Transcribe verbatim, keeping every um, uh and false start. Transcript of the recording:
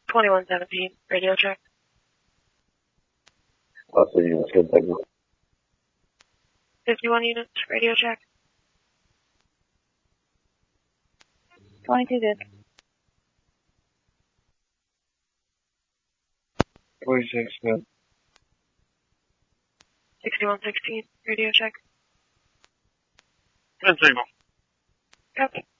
twenty-one seventeen, radio check. Boston units, good signal. fifty-one units, radio check. twenty-two good. twenty-six good. sixty-one sixteen, radio check. Good signal. Copy.